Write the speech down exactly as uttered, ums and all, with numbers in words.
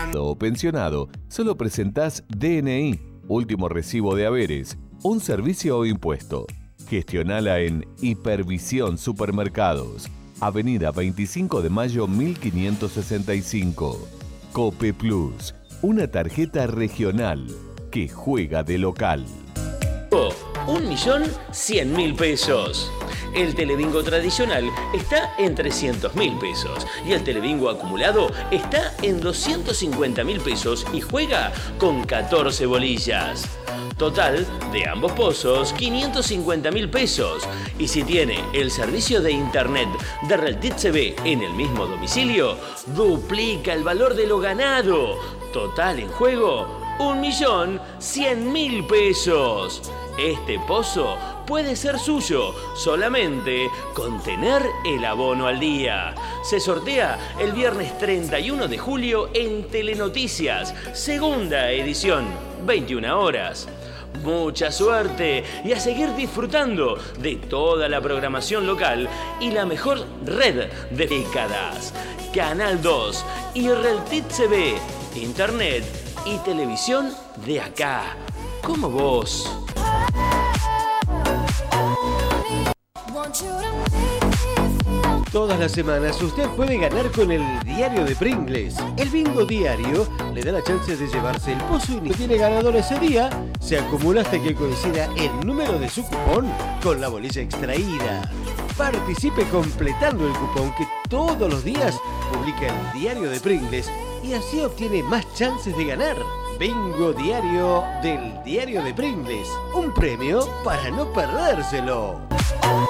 o pensionado, solo presentás D N I, último recibo de haberes, un servicio o impuesto. Gestionala en Hipervisión Supermercados, Avenida veinticinco de mayo mil quinientos sesenta y cinco. Cope Plus, una tarjeta regional que juega de local. Un millón cien mil pesos. El telebingo tradicional está en trescientos mil pesos y el telebingo acumulado está en doscientos cincuenta mil pesos y juega con catorce bolillas. Total de ambos pozos, quinientos cincuenta mil pesos. Y si tiene el servicio de internet de Reltit C V en el mismo domicilio, duplica el valor de lo ganado. Total en juego, un millón cien mil pesos. Este pozo puede ser suyo solamente con tener el abono al día. Se sortea el viernes treinta y uno de julio en Telenoticias, segunda edición, veintiuna horas. Mucha suerte y a seguir disfrutando de toda la programación local y la mejor red de décadas. Canal dos y Reltit C V, internet y televisión de acá, como vos. Todas las semanas usted puede ganar con el diario de Pringles. El bingo diario le da la chance de llevarse el pozo y tiene ganador ese día. Se acumula hasta que coincida el número de su cupón con la bolilla extraída. Participe completando el cupón que todos los días publica el diario de Pringles y así obtiene más chances de ganar. Bingo diario del diario de Pringles. Un premio para no perdérselo.